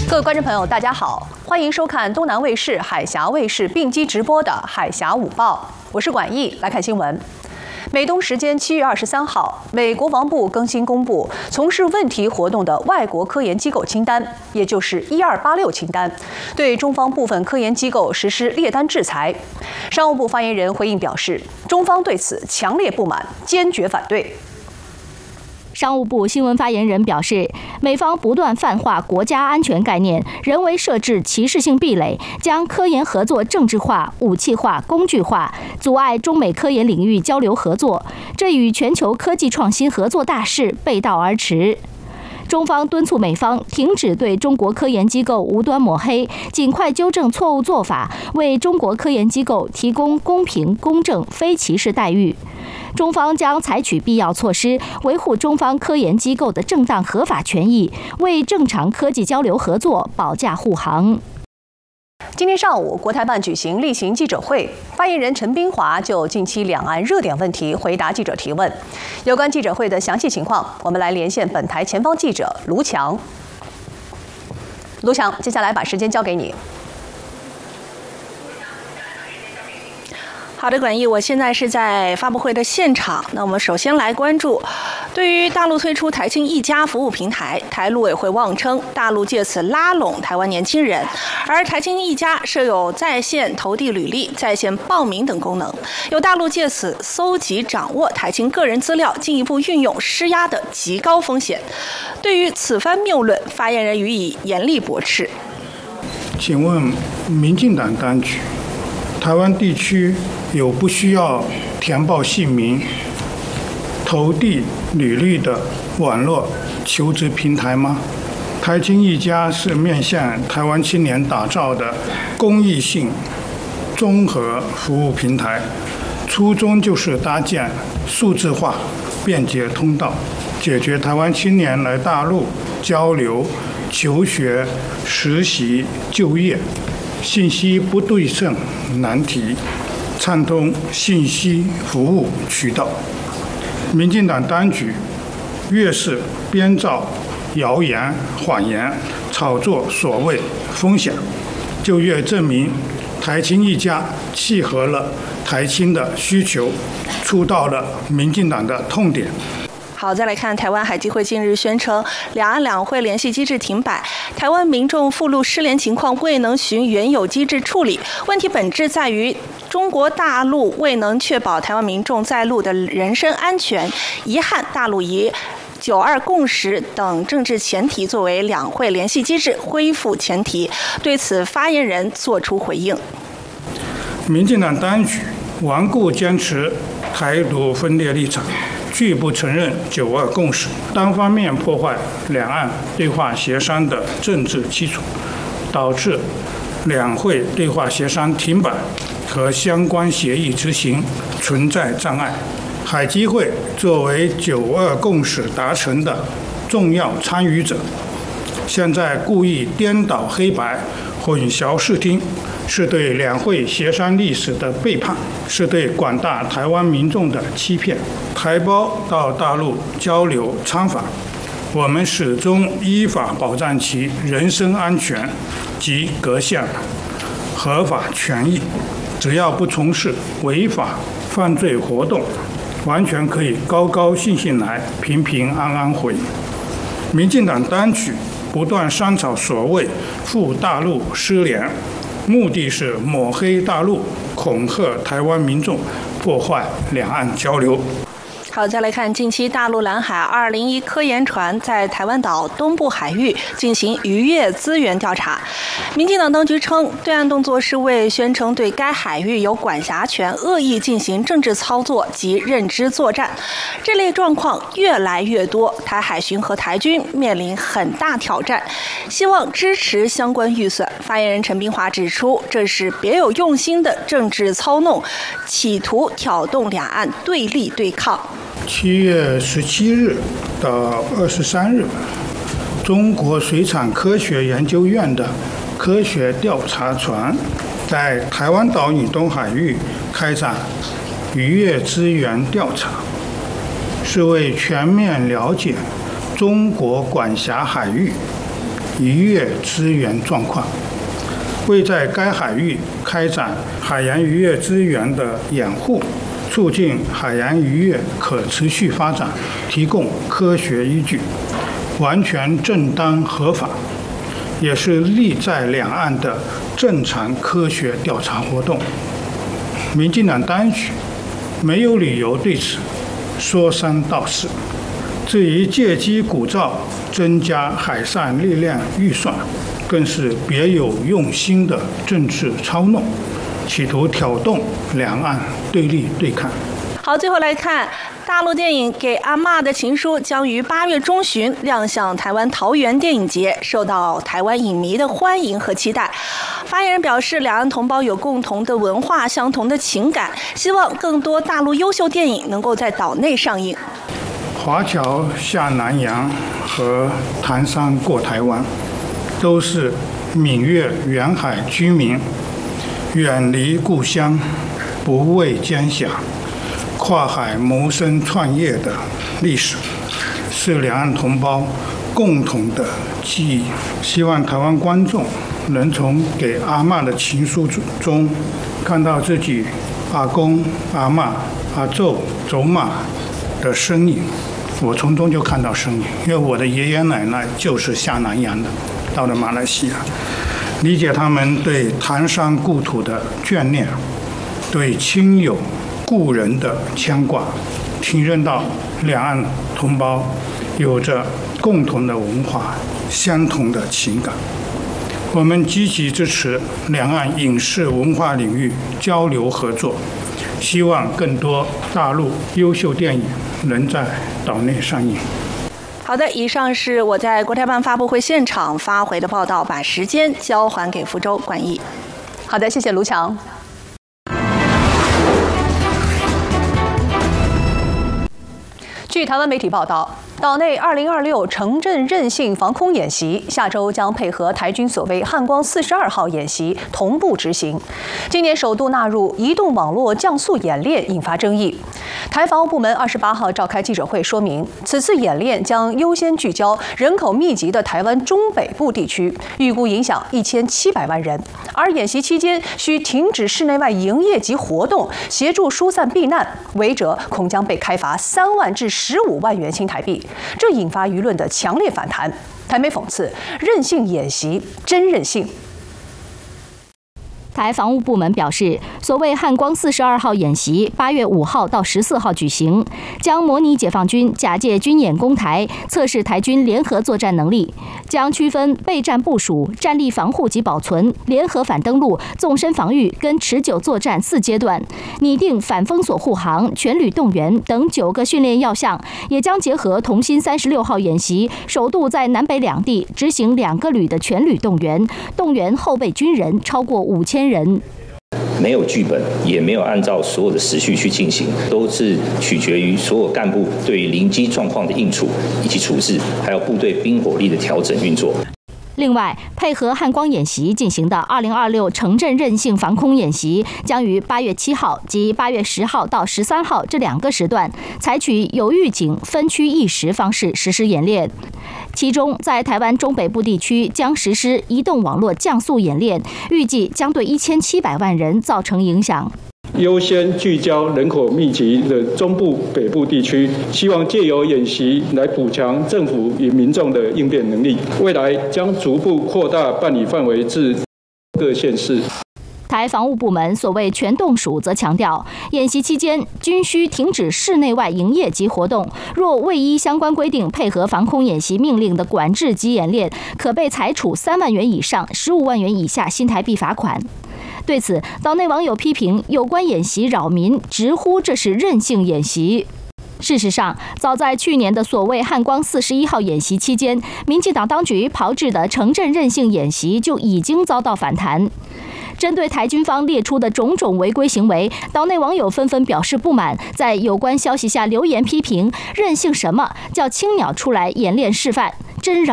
各位观众朋友，大家好，欢迎收看东南卫视、海峡卫视并机直播的《海峡午报》，我是管毅，来看新闻。美东时间7月23号，美国国防部更新公布从事问题活动的外国科研机构清单，也就是1286清单，对中方部分科研机构实施列单制裁。商务部发言人回应表示，中方对此强烈不满，坚决反对。 商务部新闻发言人表示，美方不断泛化国家安全概念，人为设置歧视性壁垒，将科研合作政治化、武器化、工具化，阻碍中美科研领域交流合作，这与全球科技创新合作大势背道而驰。中方敦促美方停止对中国科研机构无端抹黑，尽快纠正错误做法，为中国科研机构提供公平、公正、非歧视待遇。中方将采取必要措施，维护中方科研机构的正当合法权益，为正常科技交流合作保驾护航。 今天上午，国台办举行例行记者会，发言人陈斌华就近期两岸热点问题回答记者提问。有关记者会的详细情况，我们来连线本台前方记者卢强。卢强，接下来把时间交给你。 好的，管毅，我现在是在发布会的现场。那我们首先来关注，对于大陆推出台青一家服务平台，台陆委会妄称大陆借此拉拢台湾年轻人，而台青一家设有在线投递履历、在线报名等功能，有大陆借此搜集掌握台青个人资料，进一步运用施压的极高风险。对于此番谬论，发言人予以严厉驳斥。 请问民进党当局，台湾地区有不需要填报姓名、投递履历的网络求职平台吗？台青一家是面向台湾青年打造的公益性综合服务平台，初衷就是搭建数字化便捷通道，解决台湾青年来大陆交流、求学、实习、就业信息不对称难题，畅通信息服务渠道。民进党当局越是编造谣言、谎言，炒作所谓风险，就越证明台青一家契合了台青的需求，触到了民进党的痛点。 好，再来看台湾海基会近日宣称，两岸两会联系机制停摆，台湾民众附录失联情况未能循原有机制处理，问题本质在于中国大陆未能确保台湾民众在陆的人身安全。遗憾，大陆以9·2共识等政治前提作为两会联系机制恢复前提，对此发言人作出回应。 民进党当局顽固坚持台独分裂立场，拒不承认9·2共识，单方面破坏两岸对话协商的政治基础，导致两会对话协商停摆和相关协议执行存在障碍。海基会作为9·2共识达成的重要参与者，现在故意颠倒黑白、混淆视听，是对两会协商历史的背叛，是对广大台湾民众的欺骗。台胞到大陆交流参访，我们始终依法保障其人身安全及各项合法权益，只要不从事违法犯罪活动，完全可以高高兴兴来，平平安安回。民进党当局不断商炒所谓赴大陆失联，目的是抹黑大陆，恐吓台湾民众，破坏两岸交流。 好，再来看近期大陆蓝海201科研船在台湾岛东部海域进行渔业资源调查。民进党当局称，对岸动作是为宣称对该海域有管辖权，恶意进行政治操作及认知作战。这类状况越来越多，台海巡和台军面临很大挑战，希望支持相关预算。发言人陈斌华指出，这是别有用心的政治操弄，企图挑动两岸对立对抗。 7月17日到23日，中国水产科学研究院的科学调查船在台湾岛以东海域开展渔业资源调查，是为全面了解中国管辖海域渔业资源状况，为在该海域开展海洋渔业资源的养护，促进海洋渔业可持续发展提供科学依据，完全正当合法，也是利在两岸的正常科学调查活动。民进党当局没有理由对此说三道四。至于借机鼓噪增加海上力量预算，更是别有用心的政治操弄，企图挑动两岸对立对抗。 好，最后来看大陆电影《给阿嬷的情书》将于8月中旬亮相台湾桃园电影节，受到台湾影迷的欢迎和期待。发言人表示，两岸同胞有共同的文化、相同的情感，希望更多大陆优秀电影能够在岛内上映。 华侨下南洋和唐山过台湾，都是闽粤沿海居民远离故乡、不畏艰险、跨海谋生创业的历史，是两岸同胞共同的记忆。希望台湾观众能从给阿嬷的情书中看到自己阿公、阿嬷、阿祖、祖妈的身影。我从中就看到身影，因为我的爷爷奶奶就是下南洋的，到了马来西亚，理解他们对唐山故土的眷恋，对亲友故人的牵挂，体认到两岸同胞有着共同的文化、相同的情感。我们积极支持两岸影视文化领域交流合作，希望更多大陆优秀电影能在岛内上映。 好的，以上是我在国台办发布会现场发回的报道，把时间交还给福州管义。 好的，谢谢卢强。据台湾媒体报道，岛内2026城镇韧性防空演习下周将配合台军所谓汉光42号演习同步执行。今年首度纳入移动网络降速演练，引发争议。台防务部门28号召开记者会说明，此次演练将优先聚焦人口密集的台湾中北部地区，预估影响1700万人。而演习期间需停止室内外营业及活动，协助疏散避难，违者恐将被开罚3万至15万元新台币。这引发舆论的强烈反弹。台媒讽刺韧性演习真韧性。 台防务部门表示，所谓汉光42号演习8月5号到14号举行，将模拟解放军假借军演攻台，测试台军联合作战能力，将区分备战部署、战力防护及保存、联合反登陆、纵深防御跟持久作战4阶段，拟定反封锁护航、全旅动员等9个训练要项，也将结合同心36号演习，首度在南北两地执行2个旅的全旅动员，动员后备军人超过5000人。 没有剧本，也没有按照所有的时序去进行，都是取决于所有干部对于临机状况的应处以及处置，还有部队兵火力的调整运作。 另外，配合汉光演习进行的2026城镇韧性防空演习，将于8月7号及8月10号到13号这2个时段，采取有预警、分区议时方式实施演练。其中，在台湾中北部地区将实施移动网络降速演练，预计将对1700万人造成影响。 优先聚焦人口密集的中部、北部地区，希望借由演习来补强政府与民众的应变能力。未来将逐步扩大办理范围至各县市。 台防务部门所谓全动署则强调，演习期间均需停止室内外营业及活动，若未依相关规定配合防空演习命令的管制及演练，可被裁处3万元以上15万元以下新台币罚款。对此，岛内网友批评有关演习扰民，直呼这是韧性演习。事实上，早在去年的所谓汉光41号演习期间，民进党当局炮制的城镇韧性演习就已经遭到反弹。针对台军方列出的种种违规行为，岛内网友纷纷表示不满，在有关消息下留言批评：韧性什么叫青鸟出来演练示范，真扰。